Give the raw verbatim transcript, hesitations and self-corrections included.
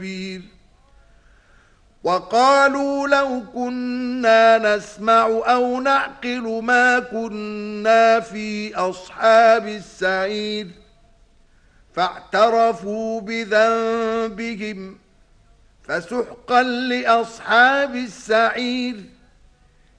كبير. وقالوا لو كنا نسمع أو نعقل ما كنا في أصحاب السعير فاعترفوا بذنبهم فسحقا لأصحاب السعير.